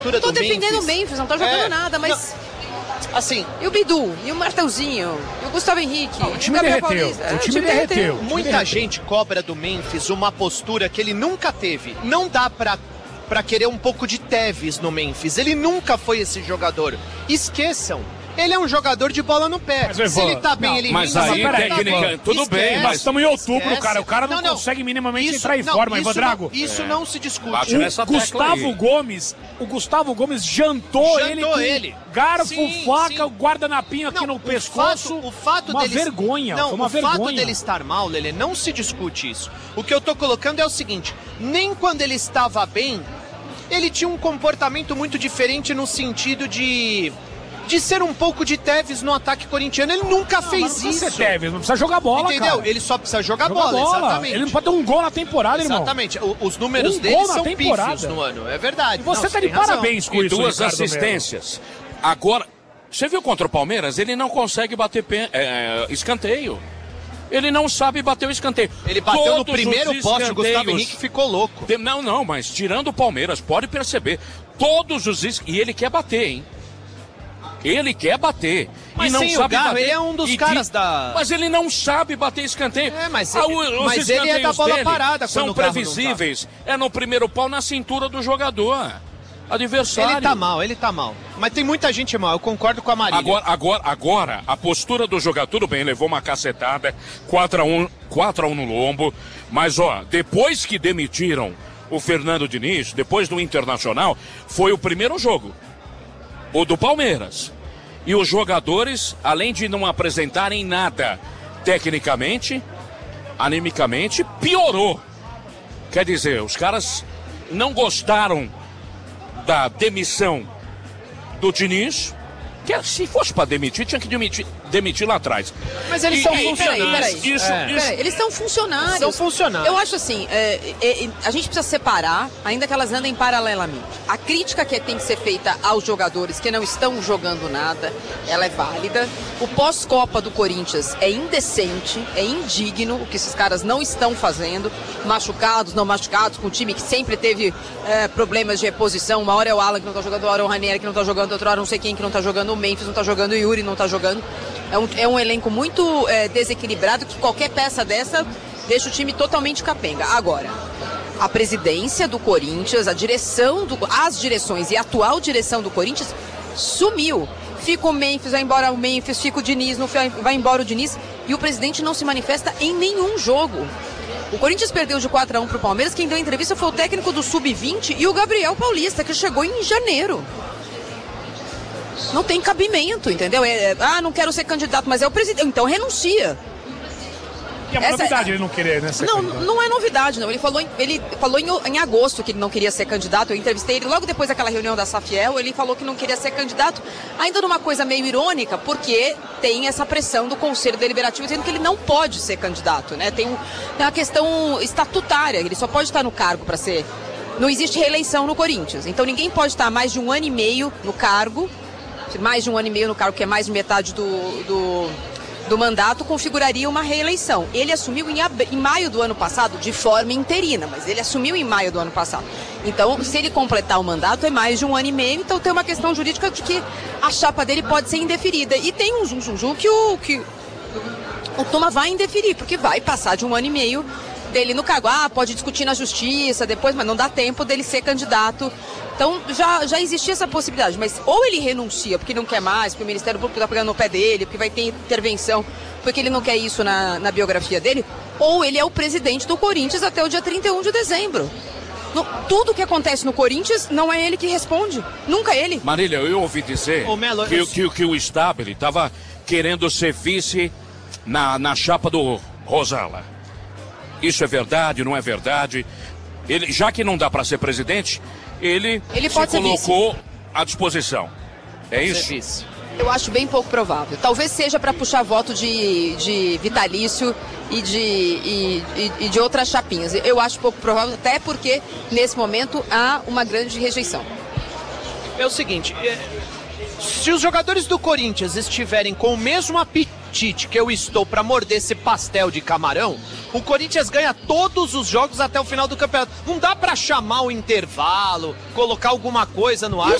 Tô defendendo o Memphis, não tô jogando nada, mas... Não, assim... E o Bidu, e o Martelzinho, e o Gustavo Henrique, o time derreteu. O time derreteu. Muita gente cobra do Memphis uma postura que ele nunca teve. Não dá pra querer um pouco de Tevez no Memphis. Ele nunca foi esse jogador. Esqueçam. Ele é um jogador de bola no pé. Mas, se ele tá bem, ele mas aí, técnica, tudo bem. Mas estamos em outubro, cara. O cara não consegue minimamente entrar em forma, Ivan Drago. Isso não se discute. O Gustavo Gomes jantou ele. Garfo, faca, guardanapinho aqui no pescoço. O fato uma dele... vergonha. Não, foi uma o vergonha. fato dele estar mal, Lelê, não se discute isso. O que eu tô colocando é o seguinte: nem quando ele estava bem, ele tinha um comportamento muito diferente no sentido de ser um pouco de Tevez no ataque corintiano. Ele nunca fez isso. Ser Tevez, não precisa jogar bola, entendeu? Cara. Ele só precisa jogar bola, exatamente. Ele não pode ter um gol na temporada, irmão. Exatamente. Os números dele são pífios no ano, é verdade. E você tá de parabéns com isso, duas assistências. Agora, você viu contra o Palmeiras? Ele não consegue bater escanteio. Ele não sabe bater o escanteio. Ele bateu no primeiro poste, o Gustavo Henrique ficou louco. Não, mas tirando o Palmeiras, pode perceber. Todos os... E ele quer bater, hein? Ele quer bater. Mas e não sem sabe o Garro, bater. ele é um dos caras da... Mas ele não sabe bater escanteio. Mas ele é da bola parada. São previsíveis. É no primeiro pau, na cintura do jogador. Adversário. Ele tá mal. Mas tem muita gente mal, eu concordo com a Marília. Agora, a postura do jogador, tudo bem, levou uma cacetada, 4-1 no lombo. Mas, depois que demitiram o Fernando Diniz, depois do Internacional, foi o primeiro jogo. O do Palmeiras. E os jogadores, além de não apresentarem nada tecnicamente, animicamente, piorou. Quer dizer, os caras não gostaram da demissão do Diniz, que se fosse para demitir, tinha que demitir lá atrás. Mas eles são funcionários. Eles são funcionários. São funcionários. Eu acho assim, a gente precisa separar, ainda que elas andem paralelamente. A crítica que tem que ser feita aos jogadores que não estão jogando nada, ela é válida. O pós-Copa do Corinthians é indecente, é indigno o que esses caras não estão fazendo. Machucados, não machucados, com um time que sempre teve problemas de reposição. Uma hora é o Alan que não tá jogando, uma hora é o Ranieri que não tá jogando, outra hora não sei quem que não tá jogando, o Memphis não tá jogando, o Yuri não tá jogando. É um elenco muito desequilibrado, que qualquer peça dessa deixa o time totalmente capenga. Agora, a presidência do Corinthians, as direções e a atual direção do Corinthians sumiu. Fica o Memphis, vai embora o Memphis, fica o Diniz, vai embora o Diniz, e o presidente não se manifesta em nenhum jogo. O Corinthians perdeu de 4-1 pro Palmeiras, quem deu entrevista foi o técnico do Sub-20 e o Gabriel Paulista, que chegou em janeiro. Não tem cabimento, entendeu? Não quero ser candidato, mas é o presidente, então renuncia. E é uma novidade ele não querer, né? Não é novidade, não. Ele falou em agosto que ele não queria ser candidato. Eu entrevistei ele logo depois daquela reunião da Safiel. Ele falou que não queria ser candidato, ainda numa coisa meio irônica, porque tem essa pressão do Conselho Deliberativo dizendo que ele não pode ser candidato, né? Tem uma questão estatutária. Ele só pode estar no cargo para ser. Não existe reeleição no Corinthians. Então ninguém pode estar mais de 1 ano e meio no cargo. Mais de 1 ano e meio no cargo, que é mais de metade do mandato, configuraria uma reeleição. Ele assumiu em maio do ano passado, de forma interina, mas ele assumiu em maio do ano passado. Então, se ele completar o mandato, é mais de 1 ano e meio, então tem uma questão jurídica de que a chapa dele pode ser indeferida. E tem um zum que o Tuma vai indeferir, porque vai passar de 1 ano e meio dele no cargo. Pode discutir na justiça depois, mas não dá tempo dele ser candidato. Então já existia essa possibilidade, mas ou ele renuncia porque não quer mais, porque o Ministério Público está pegando no pé dele, porque vai ter intervenção, porque ele não quer isso na biografia dele, ou ele é o presidente do Corinthians até o dia 31 de dezembro. Tudo que acontece no Corinthians não é ele que responde, nunca ele. Marília, eu ouvi dizer que o Stabile estava querendo ser vice na chapa do Rosala. Isso é verdade, não é verdade? Ele, já que não dá para ser presidente, ele se colocou à disposição. É isso? Eu acho bem pouco provável. Talvez seja para puxar voto de vitalício e de outras chapinhas. Eu acho pouco provável, até porque nesse momento há uma grande rejeição. É o seguinte, se os jogadores do Corinthians estiverem com o mesmo apetite que eu estou para morder esse pastel de camarão, o Corinthians ganha todos os jogos até o final do campeonato. Não dá para chamar o intervalo, colocar alguma coisa no ar.